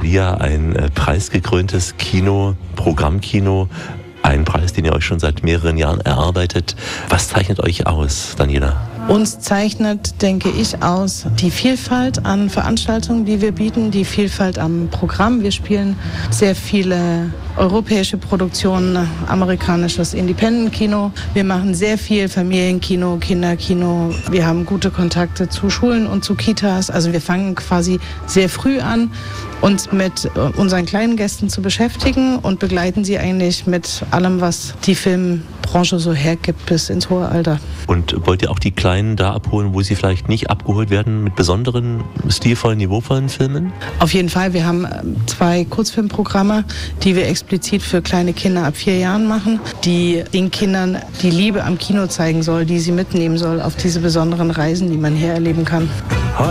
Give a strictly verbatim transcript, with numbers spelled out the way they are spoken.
Thalia, ein äh, preisgekröntes Kino, Programmkino. Ein Preis, den ihr euch schon seit mehreren Jahren erarbeitet. Was zeichnet euch aus, Daniela? Uns zeichnet, denke ich, aus die Vielfalt an Veranstaltungen, die wir bieten, die Vielfalt am Programm. Wir spielen sehr viele europäische Produktionen, amerikanisches Independent-Kino. Wir machen sehr viel Familienkino, Kinderkino. Wir haben gute Kontakte zu Schulen und zu Kitas. Also wir fangen quasi sehr früh an, uns mit unseren kleinen Gästen zu beschäftigen und begleiten sie eigentlich mit allem, was die Filmbranche so hergibt, bis ins hohe Alter. Und wollt ihr auch die Kleinen da abholen, wo sie vielleicht nicht abgeholt werden, mit besonderen, stilvollen, niveauvollen Filmen? Auf jeden Fall. Wir haben zwei Kurzfilmprogramme, die wir explizit für kleine Kinder ab vier Jahren machen, die den Kindern die Liebe am Kino zeigen soll, die sie mitnehmen soll auf diese besonderen Reisen, die man hier erleben kann.